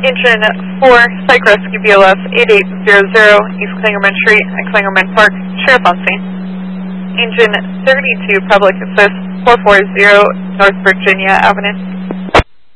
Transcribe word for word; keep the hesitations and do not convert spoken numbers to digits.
Engine four, Psych Rescue B L S eight eight zero zero, East Klingerman Street at Klingerman Park, Sheriff on scene. Engine thirty-two, Public Assist four four zero, North Virginia Avenue.